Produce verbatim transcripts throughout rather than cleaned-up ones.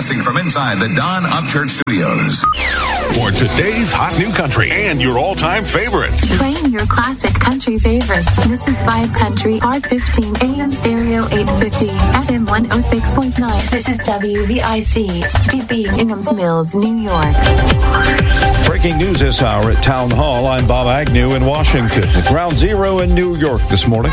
Broadcasting from inside the Don Upchurch Studios. For today's hot new country and your all-time favorites. Playing your classic country favorites. This is Vibe Country, R fifteen, A M stereo eight fifty, F M one oh six point nine. This is W V I C, D B Ingham's Mills, New York. Breaking news this hour at Town Hall. I'm Bob Agnew in Washington. At Ground Zero in New York this morning.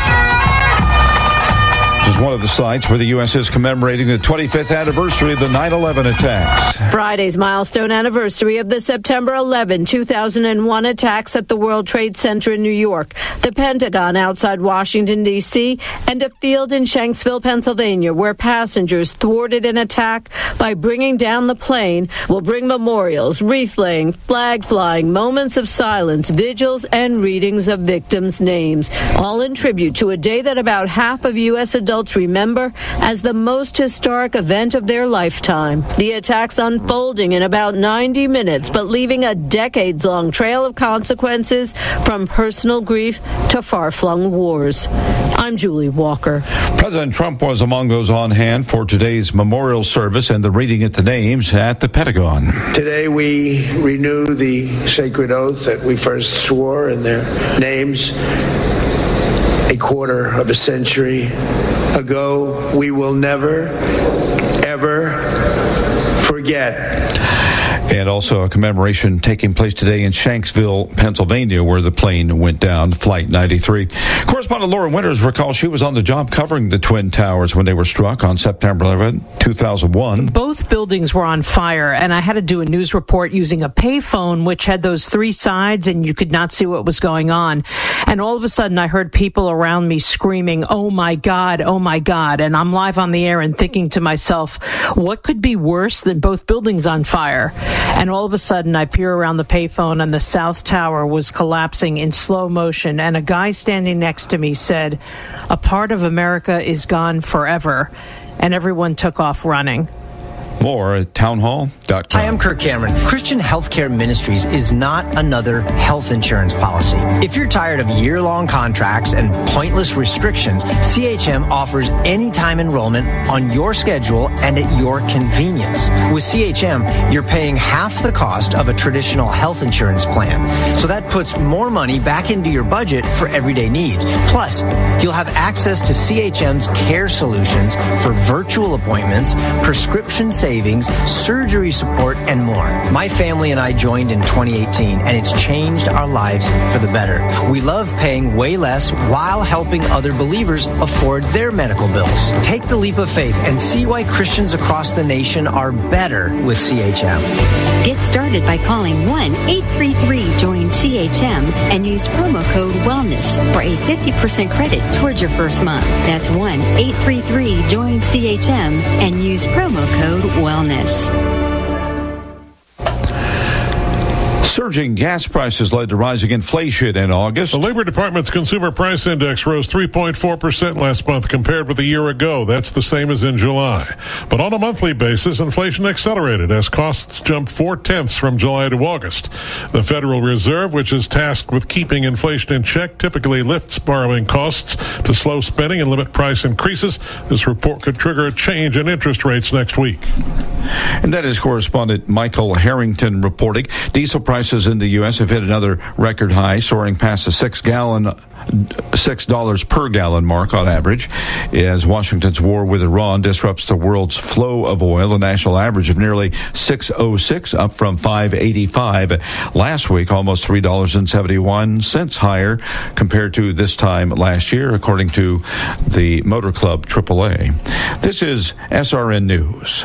This is one of the sites where the U S is commemorating the twenty-fifth anniversary of the nine eleven attacks. Friday's milestone anniversary of the September eleventh, two thousand one attacks at the World Trade Center in New York, the Pentagon outside Washington, D C, and a field in Shanksville, Pennsylvania, where passengers thwarted an attack by bringing down the plane, will bring memorials, wreath laying, flag flying, moments of silence, vigils, and readings of victims' names, all in tribute to a day that about half of U S adults remember as the most historic event of their lifetime. The attacks unfolding in about ninety minutes, but leaving a decades-long trail of consequences from personal grief to far-flung wars. I'm Julie Walker. President Trump was among those on hand for today's memorial service and the reading of the names at the Pentagon. Today we renew the sacred oath that we first swore in their names a quarter of a century ago. We will never, ever forget. And also a commemoration taking place today in Shanksville, Pennsylvania, where the plane went down, Flight ninety-three. Correspondent Laura Winters recalls she was on the job covering the Twin Towers when they were struck on September eleventh, two thousand one. Both buildings were on fire, and I had to do a news report using a payphone, which had those three sides, and you could not see what was going on. And all of a sudden, I heard people around me screaming, "Oh, my God, oh, my God." And I'm live on the air and thinking to myself, what could be worse than both buildings on fire? And all of a sudden, I peer around the payphone, and the South Tower was collapsing in slow motion. And a guy standing next to me said, "A part of America is gone forever." And everyone took off running. More at townhall dot com. Hi, I'm Kirk Cameron. Christian Healthcare Ministries is not another health insurance policy. If you're tired of year-long contracts and pointless restrictions, C H M offers anytime enrollment on your schedule and at your convenience. With C H M, you're paying half the cost of a traditional health insurance plan. So that puts more money back into your budget for everyday needs. Plus, you'll have access to C H M's care solutions for virtual appointments, prescription savings, surgery support, and more. My family and I joined in twenty eighteen, and it's changed our lives for the better. We love paying way less while helping other believers afford their medical bills. Take the leap of faith and see why Christians across the nation are better with C H M. Get started by calling one eight three three join C H M and use promo code WELLNESS for a fifty percent credit towards your first month. That's one eight three three join C H M and use promo code WELLNESS. Surging gas prices led to rising inflation in August. The Labor Department's Consumer Price Index rose three point four percent last month compared with a year ago. That's the same as in July. But on a monthly basis, inflation accelerated as costs jumped four-tenths from July to August. The Federal Reserve, which is tasked with keeping inflation in check, typically lifts borrowing costs to slow spending and limit price increases. This report could trigger a change in interest rates next week. And that is correspondent Michael Harrington reporting. Diesel prices in the U S have hit another record high, soaring past the six gallon, six dollars per gallon mark on average, as Washington's war with Iran disrupts the world's flow of oil. The national average of nearly six oh six, up from five eighty-five last week, almost three dollars and seventy-one cents higher compared to this time last year, according to the Motor Club triple A. This is S R N News.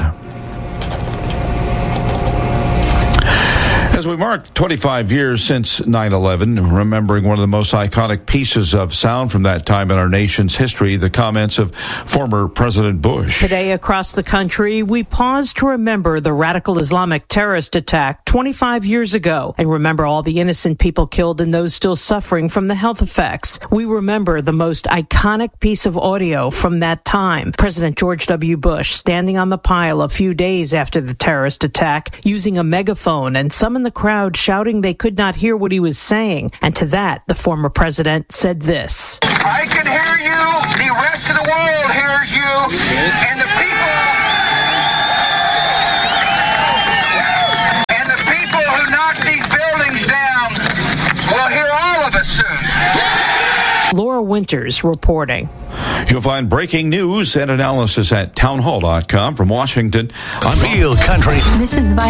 As we mark twenty-five years since nine eleven, remembering one of the most iconic pieces of sound from that time in our nation's history, the comments of former President Bush. Today across the country, we pause to remember the radical Islamic terrorist attack twenty-five years ago and remember all the innocent people killed and those still suffering from the health effects. We remember the most iconic piece of audio from that time. President George W. Bush standing on the pile a few days after the terrorist attack, using a megaphone, and some in the crowd shouting they could not hear what he was saying. And to that, the former president said this. I can hear you. The rest of the world hears you. And the people Laura Winters reporting. You'll find breaking news and analysis at townhall dot com. From Washington, I'm Real Country. This is